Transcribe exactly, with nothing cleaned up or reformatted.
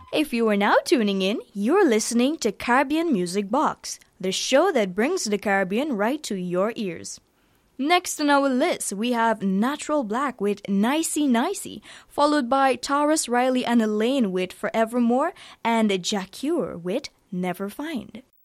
If you are now tuning in, you're listening to Caribbean Music Box, the show that brings the Caribbean right to your ears. Next on our list, we have Natural Black with Nicey Nicey, followed by Taurus Riley and Elaine with Forevermore, and Jacure with Never Find.